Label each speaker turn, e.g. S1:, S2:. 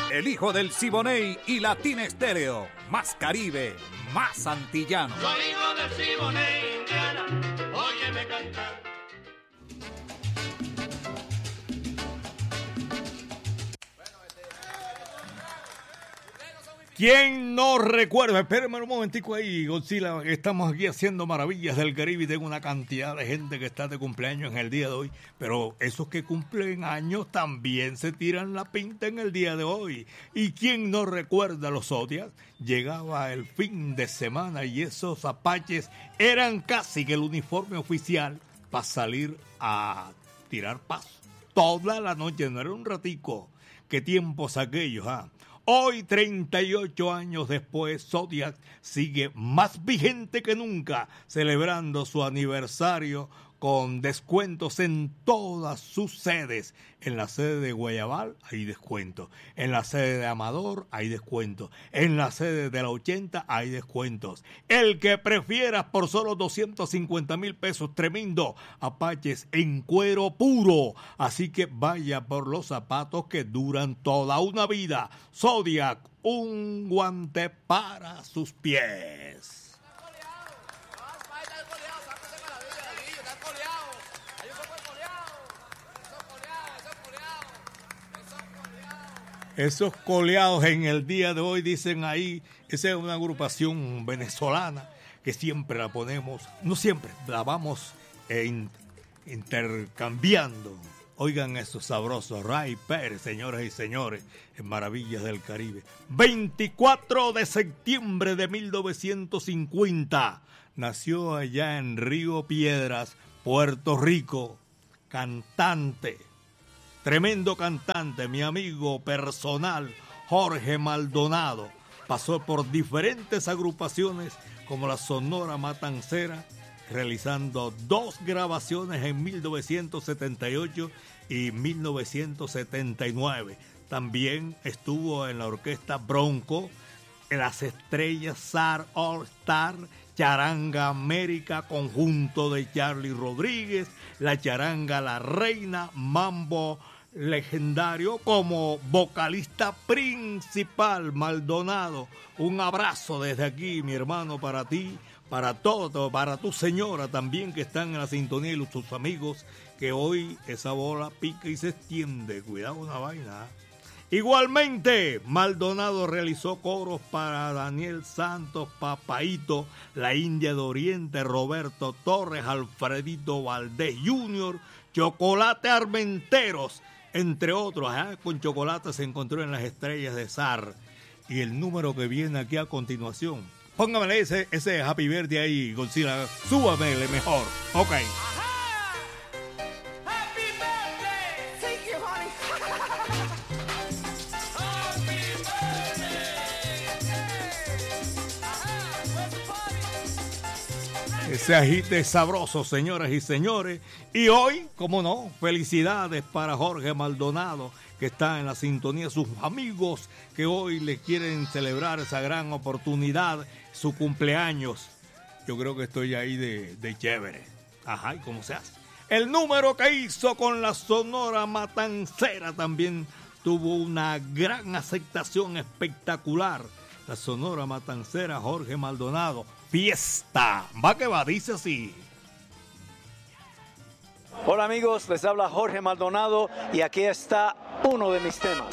S1: El hijo del Siboney y Latina Estéreo. Más Caribe, más antillano.
S2: Soy hijo del Siboney, Indiana, óyeme cantar.
S3: ¿Quién no recuerda? Espérame un momentico ahí, Godzilla. Estamos aquí haciendo maravillas del Caribe y tengo una cantidad de gente que está de cumpleaños en el día de hoy. Pero esos que cumplen años también se tiran la pinta en el día de hoy. ¿Y quién no recuerda los Zodiacs? Llegaba el fin de semana y esos apaches eran casi que el uniforme oficial para salir a tirar paso. Toda la noche, no era un ratico. ¿Qué tiempos aquellos, ah? Hoy, 38 años después, Zodiac sigue más vigente que nunca, celebrando su aniversario con descuentos en todas sus sedes. En la sede de Guayabal hay descuentos, en la sede de Amador hay descuentos, en la sede de la 80 hay descuentos. El que prefieras por solo 250,000 pesos, tremendo, apaches en cuero puro. Así que vaya por los zapatos que duran toda una vida. Zodiac, un guante para sus pies. Esos coleados en el día de hoy, dicen ahí, esa es una agrupación venezolana que siempre la ponemos, no siempre, la vamos intercambiando. Oigan esos sabrosos, Ray Pérez, señoras y señores, en Maravillas del Caribe. 24 de septiembre de 1950, nació allá en Río Piedras, Puerto Rico, cantante. Tremendo cantante, mi amigo personal, Jorge Maldonado. Pasó por diferentes agrupaciones como la Sonora Matancera, realizando 2 grabaciones en 1978 y 1979. También estuvo en la orquesta Bronco, en las Estrellas SAR All Star, Charanga América, conjunto de Charlie Rodríguez, la Charanga La Reina, Mambo Legendario, como vocalista principal. Maldonado, un abrazo desde aquí, mi hermano, para ti, para todo, para tu señora también que están en la sintonía y tus amigos, que hoy esa bola pica y se extiende. Cuidado una vaina. Igualmente, Maldonado realizó coros para Daniel Santos, Papaito, La India de Oriente, Roberto Torres, Alfredito Valdés Jr., Chocolate Armenteros, entre otros. Con Chocolate se encontró en las Estrellas de SAR. Y el número que viene aquí a continuación, póngamele ese Happy Birthday ahí, Godzilla, súbamele mejor. Ok. Ese agite sabroso, señoras y señores. Y hoy, como no, felicidades para Jorge Maldonado, que está en la sintonía, sus amigos que hoy le quieren celebrar esa gran oportunidad, su cumpleaños. Yo creo que estoy ahí de chévere. Ajá, ¿y cómo se hace? El número que hizo con la Sonora Matancera también tuvo una gran aceptación espectacular. La Sonora Matancera, Jorge Maldonado. Fiesta, va que va, dice así.
S4: Hola amigos, les habla Jorge Maldonado y aquí está uno de mis temas.